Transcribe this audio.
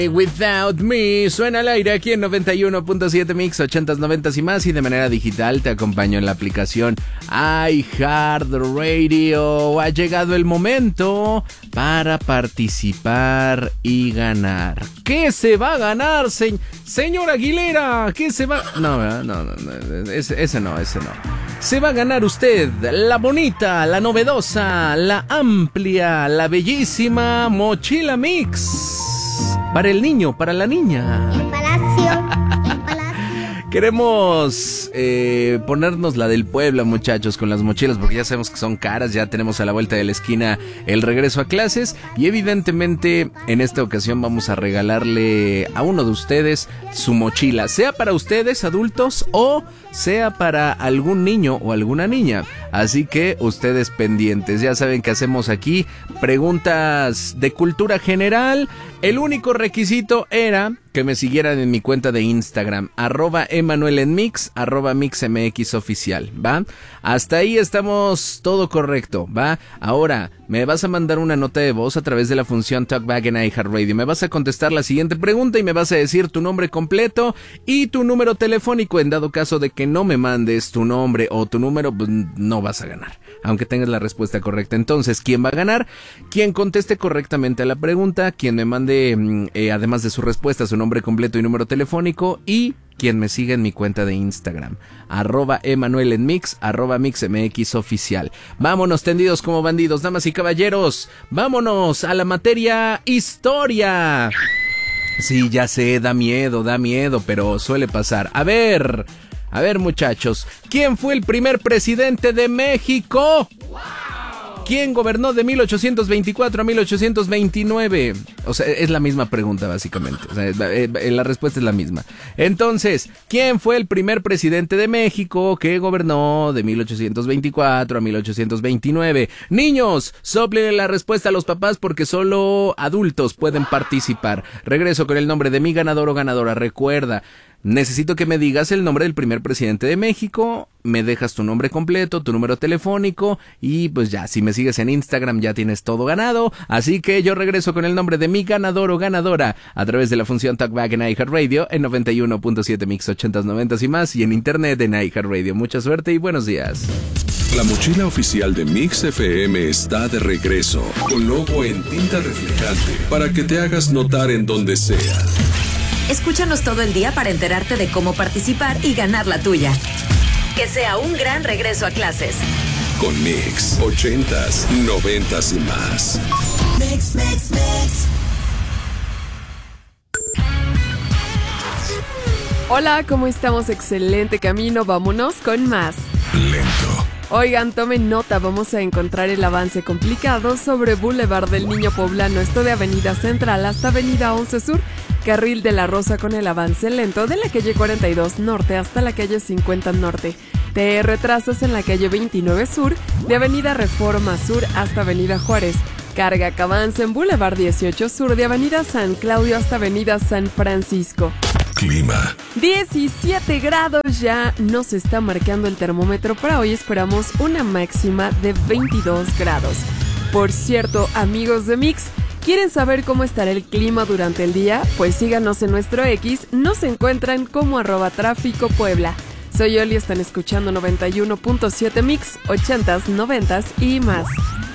Without Me suena al aire aquí en 91.7 Mix, 80s, 90s y más, y de manera digital te acompaño en la aplicación iHeartRadio. Ha llegado el momento para participar y ganar. ¿Qué se va a ganar, señor Aguilera? ¿Qué se va? No, ese no. Se va a ganar usted la bonita, la novedosa, la amplia, la bellísima mochila Mix. Para el niño, para la niña. El palacio. Queremos ponernos la del Puebla, muchachos, con las mochilas, porque ya sabemos que son caras. Ya tenemos a la vuelta de la esquina el regreso a clases. Y evidentemente en esta ocasión vamos a regalarle a uno de ustedes su mochila, sea para ustedes, adultos, o sea para algún niño o alguna niña. Así que ustedes pendientes. Ya saben que hacemos aquí preguntas de cultura general. El único requisito era que me siguieran en mi cuenta de Instagram, @emanuelenmix, @mixmxoficial, ¿va? Hasta ahí estamos todo correcto, ¿va? Ahora, me vas a mandar una nota de voz a través de la función Talkback en iHeartRadio. Me vas a contestar la siguiente pregunta y me vas a decir tu nombre completo y tu número telefónico. En dado caso de que no me mandes tu nombre o tu número, pues no vas a ganar, aunque tengas la respuesta correcta. Entonces, ¿quién va a ganar? Quien conteste correctamente a la pregunta, quien me mande, además de su respuesta, su nombre completo y número telefónico, y quien me siga en mi cuenta de Instagram, @emanuelenmix, @mixmxoficial. Vámonos tendidos como bandidos, damas y caballeros. Vámonos a la materia historia. Sí, ya sé, da miedo, pero suele pasar. A ver, muchachos, ¿quién fue el primer presidente de México? ¿Quién gobernó de 1824 a 1829? O sea, es la misma pregunta, básicamente. O sea, la respuesta es la misma. Entonces, ¿quién fue el primer presidente de México que gobernó de 1824 a 1829? Niños, soplen la respuesta a los papás porque solo adultos pueden participar. Regreso con el nombre de mi ganador o ganadora. Recuerda, necesito que me digas el nombre del primer presidente de México, me dejas tu nombre completo, tu número telefónico y pues ya, si me sigues en Instagram ya tienes todo ganado. Así que yo regreso con el nombre de mi ganador o ganadora a través de la función Talkback en iHeartRadio en 91.7 Mix, 80s, 90s y más, y en internet en iHeartRadio. Mucha suerte y buenos días. La mochila oficial de Mix FM está de regreso, con logo en tinta reflejante para que te hagas notar en donde sea. Escúchanos todo el día para enterarte de cómo participar y ganar la tuya. Que sea un gran regreso a clases. Con Mix, 80s, 90s y más. Mix. Hola, ¿cómo estamos? Excelente camino, vámonos con más. Lento. Oigan, tomen nota, vamos a encontrar el avance complicado sobre Boulevard del Niño Poblano, esto de Avenida Central hasta Avenida 11 Sur, Carril de la Rosa con el avance lento de la calle 42 Norte hasta la calle 50 Norte. Te retrasas en la calle 29 Sur, de Avenida Reforma Sur hasta Avenida Juárez. Carga que avanza en Boulevard 18 Sur, de Avenida San Claudio hasta Avenida San Francisco. Clima. 17 grados ya nos está marcando el termómetro para hoy. Esperamos una máxima de 22 grados. Por cierto, amigos de Mix, ¿quieren saber cómo estará el clima durante el día? Pues síganos en nuestro X, nos encuentran como @tráficopuebla. Soy Oli, están escuchando 91.7 Mix, 80s, 90s y más.